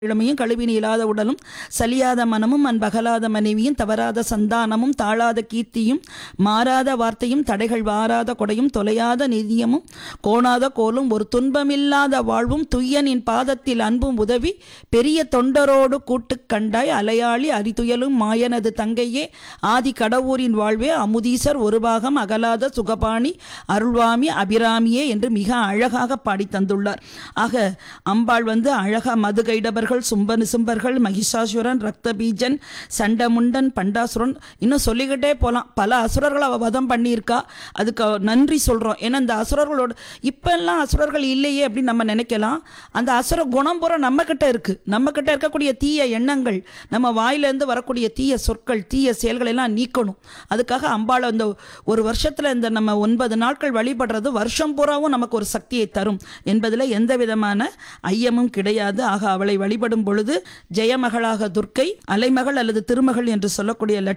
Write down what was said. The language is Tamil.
இளமையும் கழுவினி இல்லாத உடலும் சலியாத மனமும் அன்பகலாத மனைவியும் தவறாத சந்தானமும் தாழாத கீர்த்தியும் மாறாத வார்த்தையும் தடைகள் வாராத கொடையும் தொலையாத நிதியமும் கோணாத கோலும் ஒரு துன்பமில்லாத வாழ்வும் துய்யனின் பாதத்தில் அன்பும் உதவி பெரிய தொண்டரோடு கூட்டுக் கண்டாய் அலையாளி அரிதுயலும் மாயனது தங்கையே ஆதி கடவுரின் வாழ்வே அமுதீசர் ஒரு பாகம் அகலாத சுகபாணி அருள்வாமி அபிராமியே என்று மிக அழகாக பாடி தந்துள்ளார். ஆக அம்பாள் அழகா மதுகைடவர்கள் சும்பனிசும்பர்கள் மகிஷாசுரன் ரக்தபீஜன் சண்டமுண்டன் பண்டாசுரன் இன்னும் சொல்லிக்கிட்டே போகலாம். பல அசுரர்கள் அவள் வதம் பண்ணியிருக்கா. அதுக்கு நன்றி சொல்கிறோம். ஏன்னா இந்த அசுரர்களோட இப்பெல்லாம் அசுரர்கள் இல்லையே அப்படின்னு நம்ம நினைக்கலாம். அந்த அசுர குணம் பூரா நம்மக்கிட்ட இருக்குது. நம்மக்கிட்ட இருக்கக்கூடிய தீய எண்ணங்கள், நம்ம வாயிலேருந்து வரக்கூடிய தீய சொற்கள், தீய செயல்கள் எல்லாம் நீக்கணும். அதுக்காக அம்பாளை இந்த ஒரு வருஷத்தில் இந்த நம்ம 9 நாட்கள் வழிபடுறது வருஷம் பூராவும் நமக்கு ஒரு சக்தியை தரும் என்பதில் எந்த விதமான ஐயமும் கிடையாது. ஆக அவளை வழிபடும் பொழுது ஜெயமகளாக துர்க்கை, அலைமகள் அல்லது திருமகள் என்று சொல்லக்கூடிய